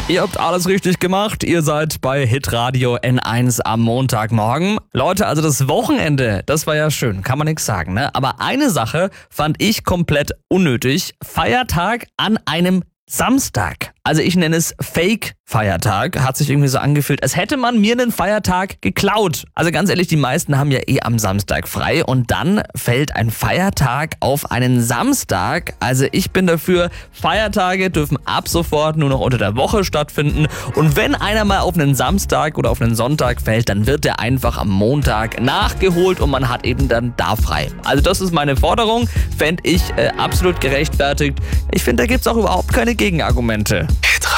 Ihr habt alles richtig gemacht. Ihr seid bei Hitradio N1 am Montagmorgen. Leute, also das Wochenende, das war ja schön, kann man nichts sagen, ne? Aber eine Sache fand ich komplett unnötig. Feiertag an einem Samstag. Also ich nenne es Fake-Feiertag. Hat sich irgendwie so angefühlt, als hätte man mir einen Feiertag geklaut. Also ganz ehrlich, die meisten haben ja am Samstag frei und dann fällt ein Feiertag auf einen Samstag. Also ich bin dafür, Feiertage dürfen ab sofort nur noch unter der Woche stattfinden. Und wenn einer mal auf einen Samstag oder auf einen Sonntag fällt, dann wird er einfach am Montag nachgeholt und man hat eben dann da frei. Also das ist meine Forderung, fände ich absolut gerechtfertigt. Ich finde, da gibt es auch überhaupt keine Gegenargumente.